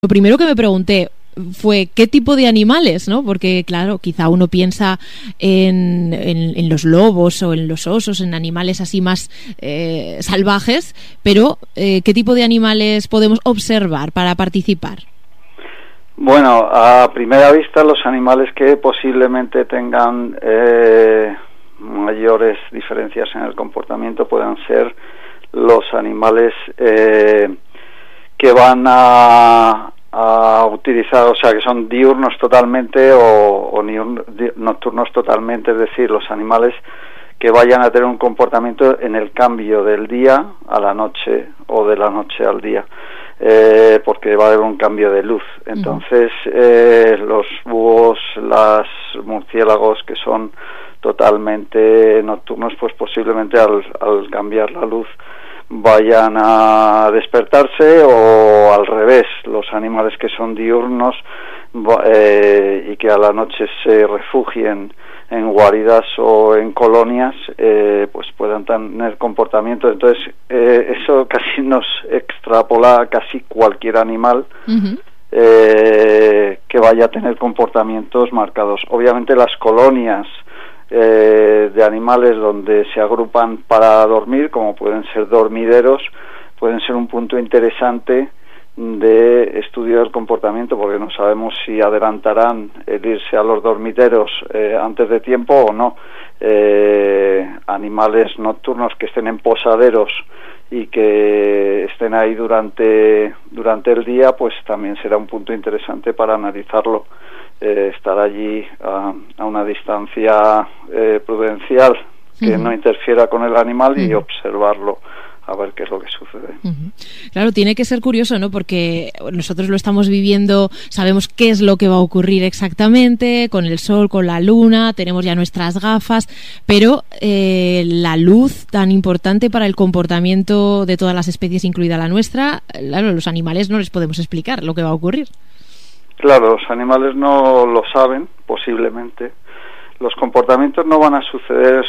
Lo primero que me pregunté fue qué tipo de animales, ¿no? Porque, claro, quizá uno piensa en los lobos o en los osos, en animales así más salvajes, pero ¿qué tipo de animales podemos observar para participar? Bueno, a primera vista los animales que posiblemente tengan mayores diferencias en el comportamiento puedan ser los animales que van a utilizar, o sea, que son diurnos totalmente o nocturnos totalmente, es decir, los animales que vayan a tener un comportamiento en el cambio del día a la noche o de la noche al día, porque va a haber un cambio de luz. Entonces, los búhos, los murciélagos que son totalmente nocturnos, pues posiblemente al cambiar la luz vayan a despertarse, o al revés, los animales que son diurnos y que a la noche se refugien en guaridas o en colonias, pues puedan tener comportamiento. Entonces eso casi nos extrapola a casi cualquier animal que vaya a tener comportamientos marcados. Obviamente las colonias de animales donde se agrupan para dormir, como pueden ser dormideros, pueden ser un punto interesante de estudio del comportamiento, porque no sabemos si adelantarán el irse a los dormiteros antes de tiempo o no. Animales nocturnos que estén en posaderos y que estén ahí durante el día, pues también será un punto interesante para analizarlo. Estar allí a una distancia prudencial que no interfiera con el animal y observarlo, a ver qué es lo que sucede. Claro, tiene que ser curioso, ¿no? Porque nosotros lo estamos viviendo, sabemos qué es lo que va a ocurrir exactamente con el sol, con la luna, tenemos ya nuestras gafas, pero la luz tan importante para el comportamiento de todas las especies, incluida la nuestra, claro, los animales no les podemos explicar lo que va a ocurrir. Claro, los animales no lo saben, posiblemente. Los comportamientos no van a suceder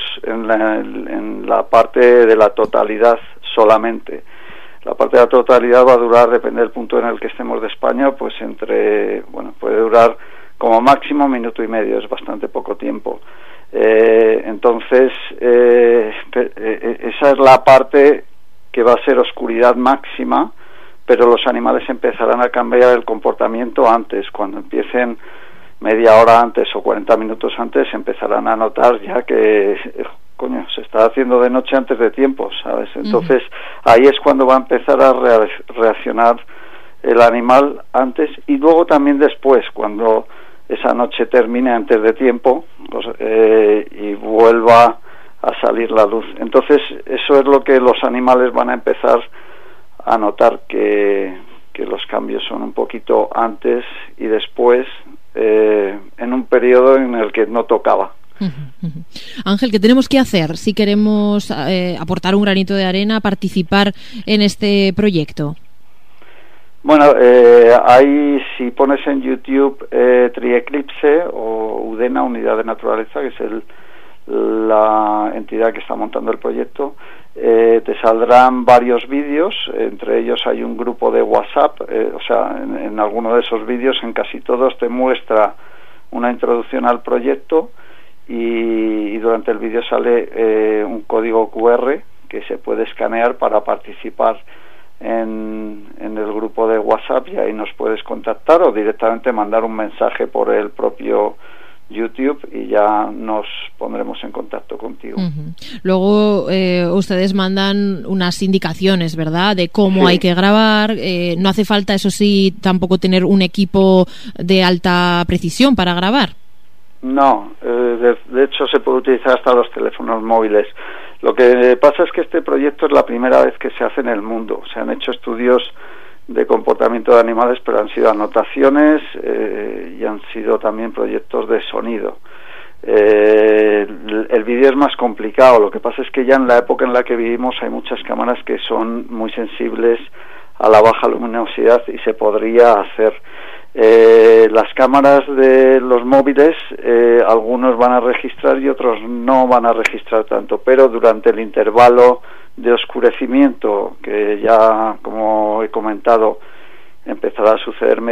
en la parte de la totalidad solamente. La parte de la totalidad va a durar, depende del punto en el que estemos de España, pues puede durar como máximo 1 minuto y medio, es bastante poco tiempo. Entonces, esa es la parte que va a ser oscuridad máxima, pero los animales empezarán a cambiar el comportamiento antes. Cuando empiecen media hora antes o 40 minutos antes, empezarán a notar ya que se está haciendo de noche antes de tiempo, ¿sabes? Entonces ahí es cuando va a empezar a reaccionar el animal antes, y luego también después, cuando esa noche termine antes de tiempo y vuelva a salir la luz. Entonces eso es lo que los animales van a empezar a notar, que los cambios son un poquito antes y después, en un periodo en el que no tocaba. Ángel, ¿qué tenemos que hacer si queremos aportar un granito de arena, participar en este proyecto? Bueno, si pones en YouTube Trieclipse o UDENA, Unidad de Naturaleza, que es la entidad que está montando el proyecto, te saldrán varios vídeos. Entre ellos hay un grupo de WhatsApp, en alguno de esos vídeos, en casi todos, te muestra una introducción al proyecto, y durante el vídeo sale un código QR que se puede escanear para participar en el grupo de WhatsApp, y ahí nos puedes contactar o directamente mandar un mensaje por el propio YouTube y ya nos pondremos en contacto contigo. Luego ustedes mandan unas indicaciones, ¿verdad?, de cómo hay que grabar. No hace falta, eso sí, tampoco tener un equipo de alta precisión para grabar. No, de hecho se puede utilizar hasta los teléfonos móviles. Lo que pasa es que este proyecto es la primera vez que se hace en el mundo. Se han hecho estudios de comportamiento de animales, pero han sido anotaciones y han sido también proyectos de sonido. El vídeo es más complicado. Lo que pasa es que ya en la época en la que vivimos hay muchas cámaras que son muy sensibles a la baja luminosidad y se podría hacer. Las cámaras de los móviles, algunos van a registrar y otros no van a registrar tanto, pero durante el intervalo de oscurecimiento, que ya, como he comentado, empezará a suceder